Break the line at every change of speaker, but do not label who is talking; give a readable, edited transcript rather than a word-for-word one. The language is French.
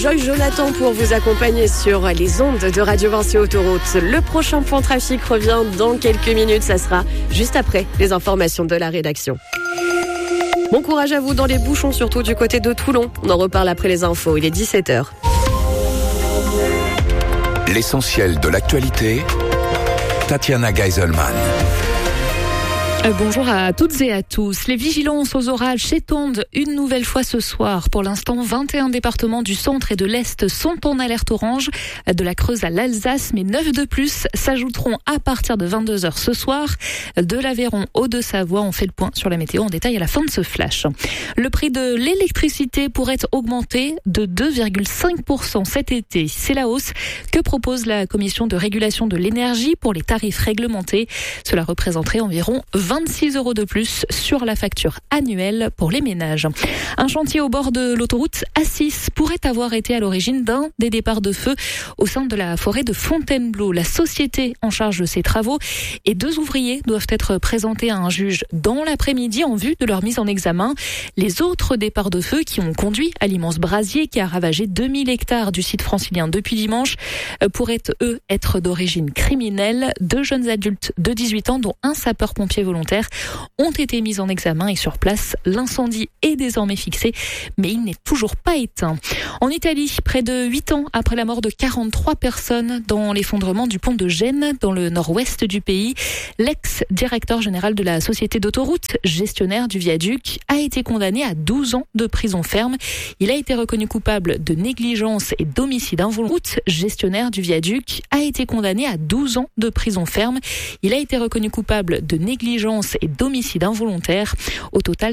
Joy Jonathan pour vous accompagner sur les ondes de Radio Vinci Autoroute. Le prochain point trafic revient dans quelques minutes. Ça sera juste après les informations de la rédaction. Bon courage à vous dans les bouchons, surtout du côté de Toulon. On en reparle après les infos. Il est 17h.
L'essentiel de l'actualité, Tatiana Geiselman.
Bonjour à toutes et à tous. Les vigilances aux orages s'étendent une nouvelle fois ce soir. Pour l'instant, 21 départements du centre et de l'Est sont en alerte orange. De la Creuse à l'Alsace, mais 9 de plus s'ajouteront à partir de 22h ce soir. De l'Aveyron au Haut-de-Savoie, on fait le point sur la météo en détail à la fin de ce flash. Le prix de l'électricité pourrait augmenter de 2,5% cet été. C'est la hausse que propose la Commission de régulation de l'énergie pour les tarifs réglementés. Cela représenterait environ 26 € de plus sur la facture annuelle pour les ménages. Un chantier au bord de l'autoroute A6 pourrait avoir été à l'origine d'un des départs de feu au sein de la forêt de Fontainebleau. La société en charge de ces travaux et 2 ouvriers doivent être présentés à un juge dans l'après-midi en vue de leur mise en examen. Les autres départs de feu qui ont conduit à l'immense brasier qui a ravagé 2000 hectares du site francilien depuis dimanche pourraient, eux, être d'origine criminelle. 2 jeunes adultes de 18 ans, dont un sapeur-pompier volontaire, ont été mis en examen et sur place, l'incendie est désormais fixé, mais il n'est toujours pas éteint. En Italie, près de 8 ans après la mort de 43 personnes dans l'effondrement du pont de Gênes, dans le nord-ouest du pays, l'ex-directeur général de la société d'autoroute, gestionnaire du viaduc, a été condamné à 12 ans de prison ferme. Il a été reconnu coupable de négligence et d'homicide involontaire. Gestionnaire du viaduc a été condamné à 12 ans de prison ferme. Il a été reconnu coupable de négligence et d'homicide involontaire. Au total,